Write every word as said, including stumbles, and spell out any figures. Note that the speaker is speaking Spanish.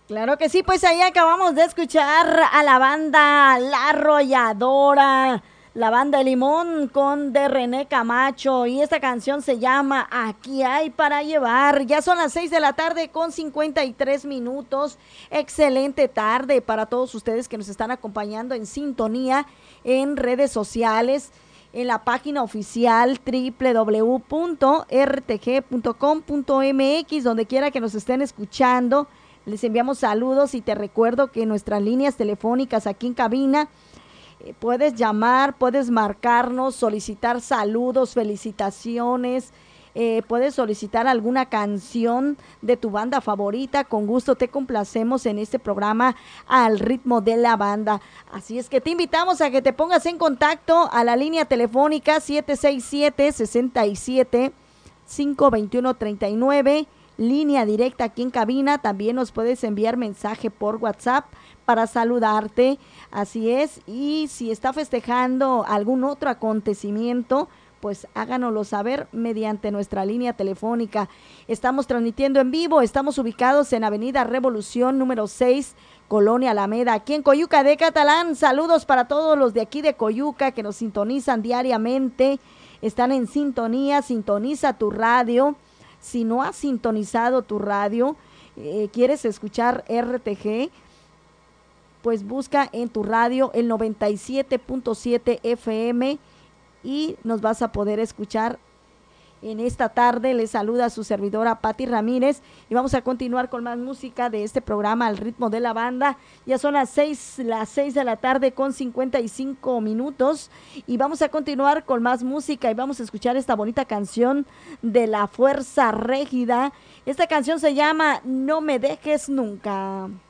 Claro que sí, pues ahí acabamos de escuchar a la banda La Arrolladora, la banda de Limón con de René Camacho y esta canción se llama Aquí hay para llevar. Ya son las seis de la tarde con cincuenta y tres minutos. Excelente tarde para todos ustedes que nos están acompañando en sintonía en redes sociales, en la página oficial doble u doble u doble u punto r t g punto com punto m x, donde quiera que nos estén escuchando. Les enviamos saludos y te recuerdo que nuestras líneas telefónicas aquí en cabina, eh, puedes llamar, puedes marcarnos, solicitar saludos, felicitaciones, eh, puedes solicitar alguna canción de tu banda favorita. Con gusto te complacemos en este programa al ritmo de la banda. Así es que te invitamos a que te pongas en contacto a la línea telefónica siete seis siete, seis siete, cinco dos uno, tres nueve, línea directa aquí en cabina. También nos puedes enviar mensaje por WhatsApp para saludarte, así es, y si está festejando algún otro acontecimiento, pues háganoslo saber mediante nuestra línea telefónica. Estamos transmitiendo en vivo, estamos ubicados en Avenida Revolución número seis, Colonia Alameda, aquí en Coyuca de Catalán. Saludos para todos los de aquí de Coyuca que nos sintonizan diariamente, están en sintonía. Sintoniza tu radio. Si no has sintonizado tu radio, eh, quieres escuchar R T G, pues busca en tu radio el noventa y siete punto siete F M y nos vas a poder escuchar. En esta tarde les saluda su servidora Patti Ramírez y vamos a continuar con más música de este programa al ritmo de la banda. Ya son las seis, las seis de la tarde con cincuenta y cinco minutos y vamos a continuar con más música y vamos a escuchar esta bonita canción de La Fuerza Régida. Esta canción se llama No me dejes nunca.